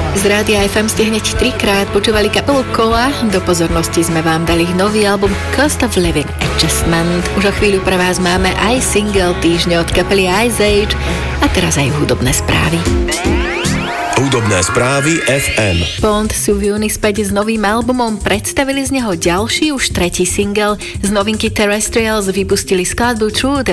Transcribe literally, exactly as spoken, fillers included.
Z Rádia ef em ste hneď trikrát počúvali kapelu Kola. Do pozornosti sme vám dali nový album Cost of Living Adjustment. Už o chvíľu pre vás máme aj single týždňa od kapely Ice Age a teraz aj hudobné správy. Hudobné správy ef em. Pond sú v júni späť s novým albumom, predstavili z neho ďalší, už tretí single. Z novinky Terrestrials vypustili skladbu True